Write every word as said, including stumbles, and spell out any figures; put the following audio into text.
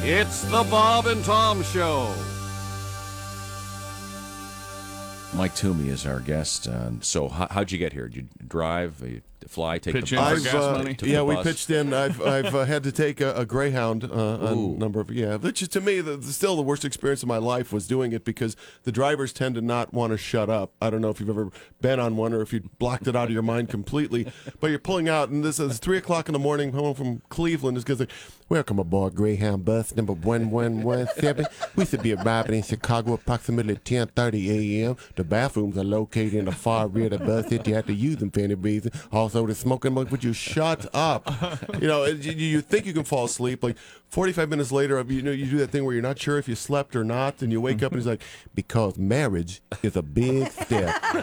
It's the Bob and Tom Show. Mike Toomey is our guest. Uh, so, how, how'd you get here? Did you drive, uh, fly, take Pitch the in bus? for gas uh, money? Took yeah, the we bus? pitched in. I've I've uh, had to take a, a Greyhound uh, a Ooh. number of yeah, which is to me the, the, still the worst experience of my life was doing it because the drivers tend to not want to shut up. I don't know if you've ever been on one or if you blocked it out of your mind completely, but you're pulling out and this is three o'clock in the morning home from Cleveland. This guy's like, "Welcome aboard Greyhound bus number one one one seven. We should be arriving in Chicago approximately ten thirty a.m. The bathrooms are located in the far rear of the bus if you have to use them for any reason. Also, the smoking mug, would you shut up?" You know, you, you think you can fall asleep. Like forty-five minutes later, you know, you do that thing where you're not sure if you slept or not, and you wake up and he's like, "Because marriage is a big step."